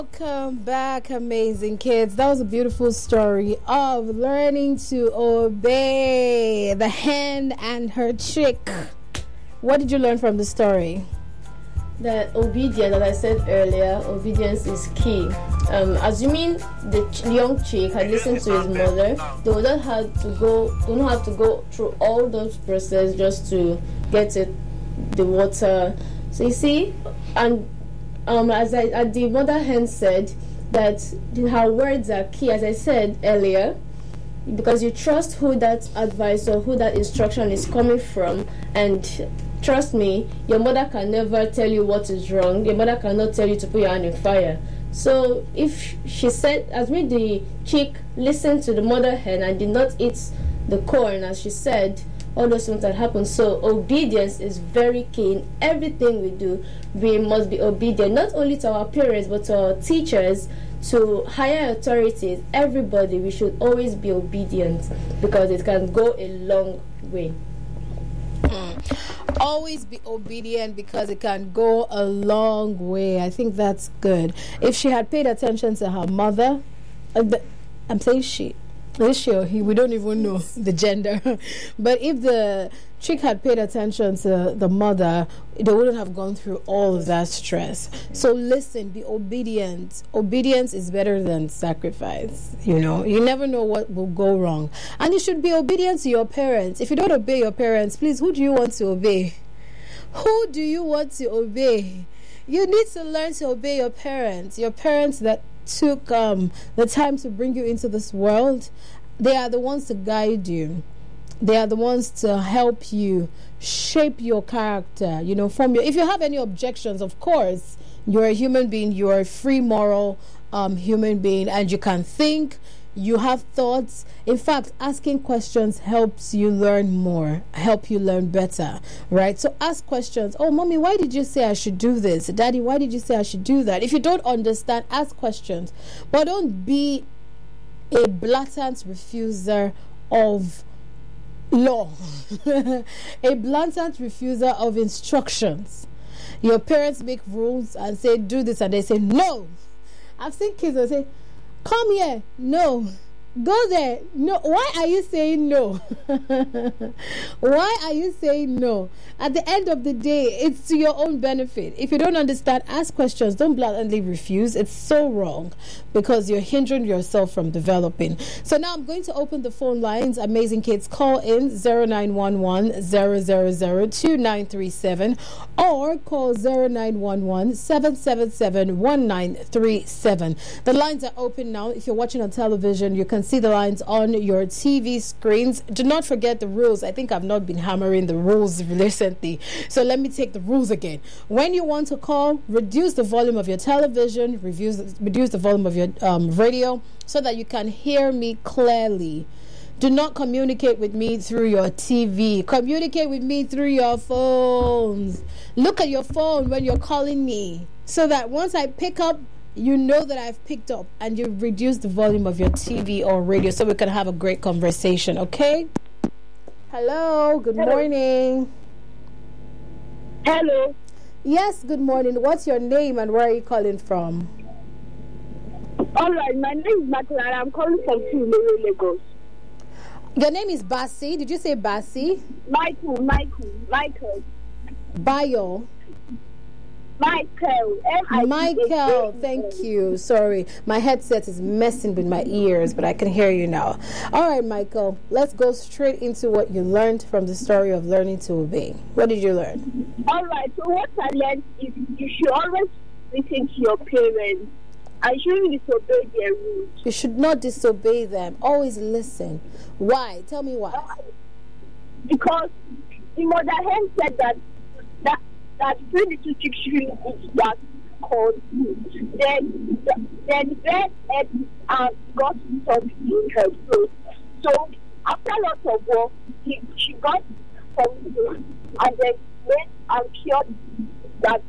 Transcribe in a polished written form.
Welcome back, amazing kids. That was a beautiful story of learning to obey the hen and her chick. What did you learn from the story? That obedience, as I said earlier, obedience is key. Assuming the young chick had listened to his mother, they would not have to go through all those process just to get the water. So you see, and as the mother hen said, that her words are key, as I said earlier, because you trust who that advice or who that instruction is coming from. And trust me, your mother can never tell you what is wrong. Your mother cannot tell you to put your hand in fire. So if she said, as me, the chick listened to the mother hen and did not eat the corn, as she said, all those things that happen. So obedience is very key in everything we do. We must be obedient, not only to our parents, but to our teachers, to higher authorities. Everybody, we should always be obedient because it can go a long way. Always be obedient because it can go a long way. I think that's good. If she had paid attention to her mother, I'm saying she. We don't even know the gender. But if the chick had paid attention to the mother, they wouldn't have gone through all of that stress. So listen, be obedient. Obedience is better than sacrifice. You never know what will go wrong. And you should be obedient to your parents. If you don't obey your parents, please, who do you want to obey? Who do you want to obey? You need to learn to obey your parents. Your parents that took the time to bring you into this world. They are the ones to guide you. They are the ones to help you shape your character, form your. If you have any objections, of course, you're a human being, you're a free moral human being, and you can think, you have thoughts. In fact, asking questions helps you learn more, help you learn better, right? So ask questions. Oh, mommy, why did you say I should do this? Daddy, why did you say I should do that? If you don't understand, ask questions. But don't be a blatant refuser of law. A blatant refuser of instructions. Your parents make rules and say, do this, and they say, no. I've seen kids that say, come here, no. Go there, no. Why are you saying no? Why are you saying no? At the end of the day, it's to your own benefit. If you don't understand, ask questions. Don't blatantly refuse. It's so wrong because you're hindering yourself from developing. So now I'm going to open the phone lines. Amazing kids, call in 0911-000-2937 or call 0911-777-1937. The lines are open now. If you're watching on television, you can see the lines on your TV screens. Do not forget the rules. I think I've not been hammering the rules recently, so let me take the rules again. When you want to call, reduce the volume of your television, reduce the volume of your radio so that you can hear me clearly. Do not communicate with me through your TV. Communicate with me through your phones. Look at your phone when you're calling me so that once I pick up, you know that I've picked up, and you reduce the volume of your TV or radio so we can have a great conversation, okay? Hello, good morning. Hello. Yes, good morning. What's your name and where are you calling from? All right, my name is Michael and I'm calling from Tulare, Lagos. Your name is Bassi. Did you say Bassi? Michael. Bayo. Michael, thank you. Sorry, my headset is messing with my ears, but I can hear you now. All right, Michael, let's go straight into what you learned from the story of learning to obey. What did you learn? All right, so what I learned is you should always listen to your parents. I shouldn't disobey their rules. You should not disobey them. Always listen. Why? Tell me why. Because the mother hen said that when the two chicks that called then the red head got stuck in her throat. So after lots of work, she got some food and then went and cured that